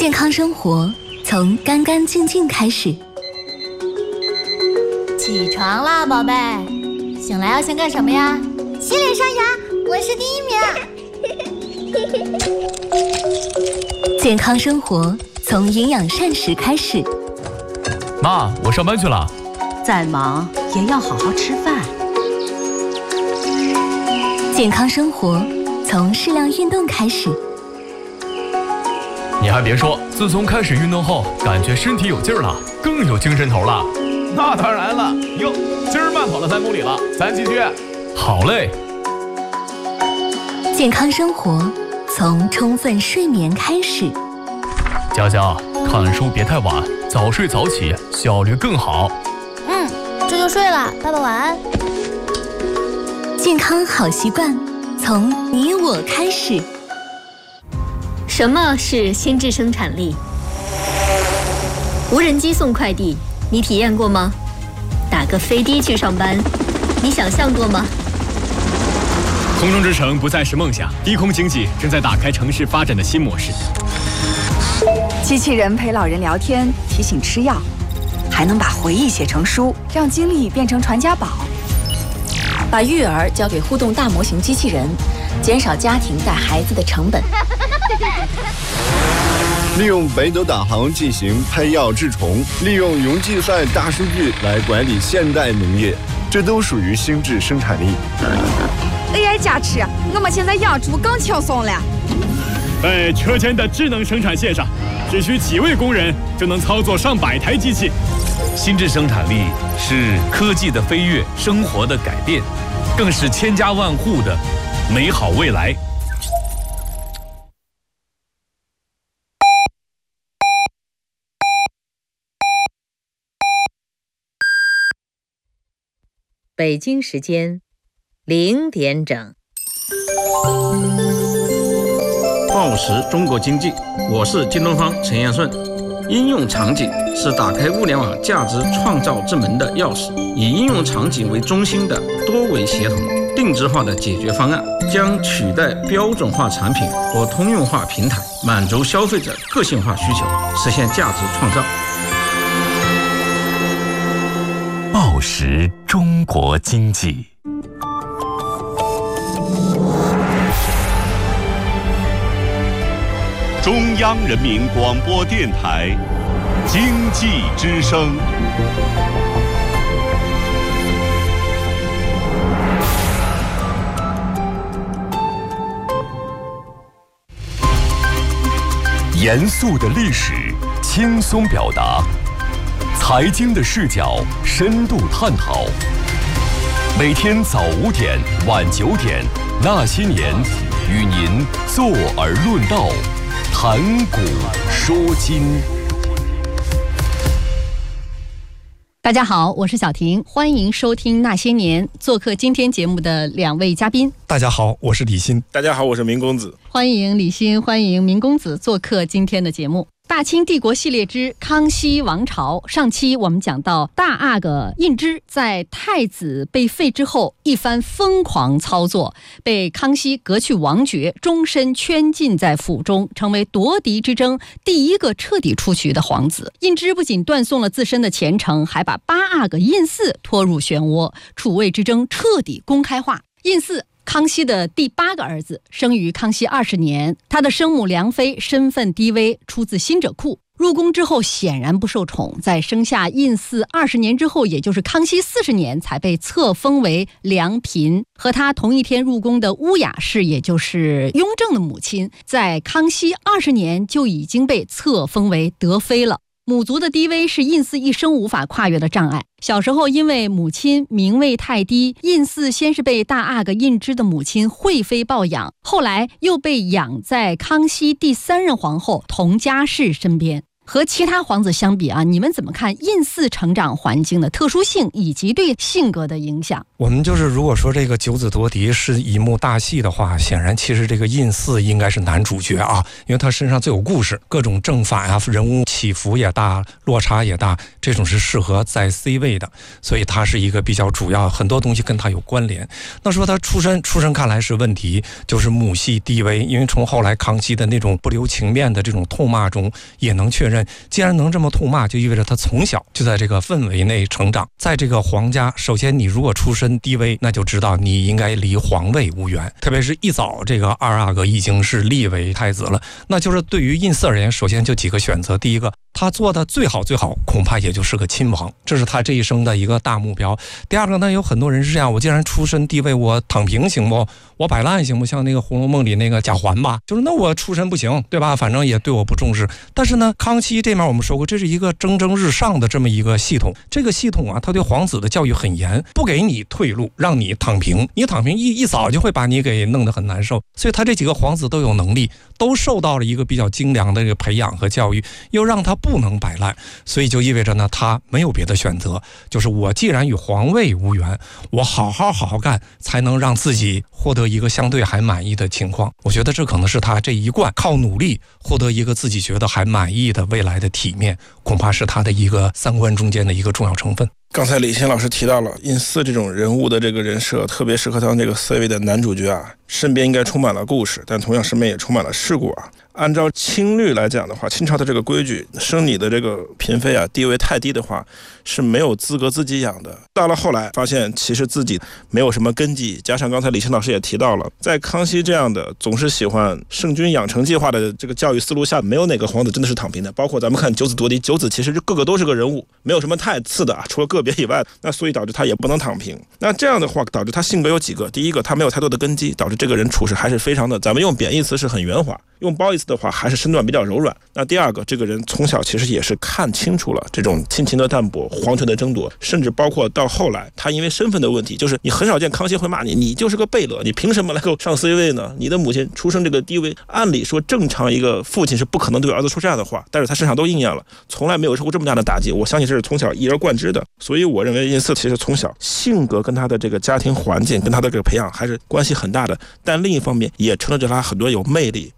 健康生活从干干净净开始。 起床啦，宝贝！醒来要先干什么呀？ 洗脸刷牙，我是第 1名。健康生活从营养膳食开始。 妈，我上班去了。 再忙也要好好吃饭。 健康生活从适量运动开始。 你还别说，自从开始运动后，感觉身体有劲儿了，更有精神头了。 那当然了，哟，今儿慢跑了3公里了，咱继续。 好嘞。 健康生活从充分睡眠开始。 佳佳，看书别太晚，早睡早起，效率更好。 这就睡了，爸爸晚安。 健康好习惯从你我开始。 什么是心智生产力？无人机送快递，你体验过吗？打个飞的去上班，你想象过吗？ 空中之城不再是梦想，低空经济正在打开城市发展的新模式。 机器人陪老人聊天，提醒吃药，还能把回忆写成书，让经历变成传家宝。 把育儿交给互动大模型机器人，减少家庭带孩子的成本。 利用北斗导航进行拍药治虫，利用云计算大数据来管理现代农业，这都属于心智生产力。 AI 加持，我们现在养猪更轻松了。 在车间的智能生产线上，只需几位工人就能操作上百台机器。 心智生产力是科技的飞跃，生活的改变，更是千家万户的美好未来。 北京时间0点整。 报时中国经济，我是京东方陈彦顺。应用场景是打开物联网价值创造之门的钥匙，以应用场景为中心的多维协同、定制化的解决方案，将取代标准化产品和通用化平台，满足消费者个性化需求，实现价值创造。 报时中国经济。 中央人民广播电台经济之声。 严肃的历史，轻松表达；财经的视角，深度探讨。每天早5点、晚9点，那些年，与您坐而论道。谈古说今。 大家好，我是小婷，欢迎收听那些年。做客今天节目的2位嘉宾。 大家好，我是李欣。 大家好，我是明公子。 欢迎李欣，欢迎明公子做客今天的节目。大清帝国系列之康熙王朝，上期我们讲到大阿哥胤之在太子被废之后一番疯狂操作，被康熙革去王爵，终身圈禁在府中，成为夺嫡之争第一个彻底出局的皇子。胤之不仅断送了自身的前程，还把8阿哥胤嗣拖入漩涡，储位之争彻底公开化。胤嗣康熙的第8个儿子，生于康熙20年，他的生母梁妃身份低微，出自新者库。入宫之后显然不受宠，在生下胤嗣20年之后，也就是康熙40年，才被册封为良嫔。和他同一天入宫的乌雅氏，也就是雍正的母亲，在康熙20年就已经被册封为德妃了。母族的低微是胤嗣一生无法跨越的障碍。小时候因为母亲名位太低，胤嗣先是被大阿哥胤之的母亲惠妃抱养，后来又被养在康熙第3任皇后佟佳氏身边。 和其他皇子相比啊，你们怎么看胤祀成长环境的特殊性以及对性格的影响？ 我们就是如果说这个九子夺嫡是一幕大戏的话，显然其实这个胤祀应该是男主角啊，因为他身上最有故事，各种正反啊，人物起伏也大，落差也大，这种是适合在 C 位的，所以他是一个比较主要，很多东西跟他有关联。那说他出身看来是问题，就是母系低微，因为从后来康熙的那种不留情面的这种痛骂中也能确认，既然能这么痛骂，就意味着他从小就在这个氛围内成长。在这个皇家，首先你如果出身低微，那就知道你应该离皇位无缘，特别是一早这个二阿哥已经是立为太子了，那就是对于胤祀而言，首先就几个选择。第一个，他做的最好恐怕也就是个亲王，这是他这一生的一个大目标。第二个呢，有很多人是这样，我既然出身低微，我躺平行不？我摆烂行不？像那个《红楼梦》里那个贾环吧，就是那我出身不行，对吧？反正也对我不重视。但是呢，康熙这面我们说过，这是一个蒸蒸日上的这么一个系统。这个系统啊，他对皇子的教育很严，不给你退路，让你躺平。你躺平一早就会把你给弄得很难受。所以他这几个皇子都有能力，都受到了一个比较精良的这个培养和教育，又让他不能摆烂，所以就意味着呢，他没有别的选择，就是我既然与皇位无缘，我好好干，才能让自己获得一个相对还满意的情况。我觉得这可能是他这一贯靠努力获得一个自己觉得还满意的未来的体面，恐怕是他的一个三观中间的一个重要成分。 刚才李欣老师提到了胤祀这种人物的这个人设特别适合当这个 C 位的男主角啊，身边应该充满了故事，但同样身边也充满了事故啊。按照清律来讲的话，清朝的这个规矩，生你的这个嫔妃啊，地位太低的话是没有资格自己养的。到了后来发现其实自己没有什么根基，加上刚才李欣老师也提到了，在康熙这样的总是喜欢圣君养成计划的这个教育思路下，没有哪个皇子真的是躺平的。包括咱们看九子夺嫡，九子其实个个都是个人物，没有什么太次的啊，除了个别以外，那所以导致他也不能躺平。那这样的话导致他性格有几个，第一个他没有太多的根基，导致这个人处事还是非常的，咱们用贬义词是很圆滑，用褒义词的话还是身段比较柔软。那第二个，这个人从小其实也是看清楚了这种亲情的淡薄，皇权的争夺，甚至包括到后来他因为身份的问题，就是你很少见康熙会骂你，你就是个贝勒，你凭什么来够上 C 位呢？你的母亲出生这个低微，按理说正常一个父亲是不可能对儿子说这样的话，但是他身上都应验了，从来没有受过这么大的打击，我相信这是从小一而贯之的。所以我认为胤祀其实从小性格跟他的这个家庭环境跟他的这个培养还是关系很大的，但另一方面也成了他很多有魅力